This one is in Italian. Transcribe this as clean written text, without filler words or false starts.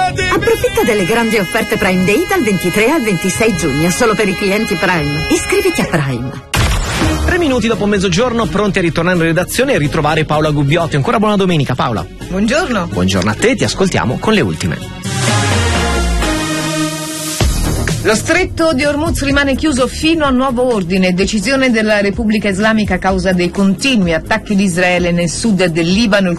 Approfitta delle grandi offerte Prime Day dal 23 al 26 giugno, solo per i clienti Prime. Iscriviti a Prime. 3 minuti dopo mezzogiorno, pronti a ritornare in redazione e ritrovare Paola Gubbiotti. Ancora buona domenica, Paola. Buongiorno. Buongiorno a te, ti ascoltiamo con le ultime. Lo stretto di Hormuz rimane chiuso fino a nuovo ordine, decisione della Repubblica Islamica a causa dei continui attacchi di Israele nel sud del Libano.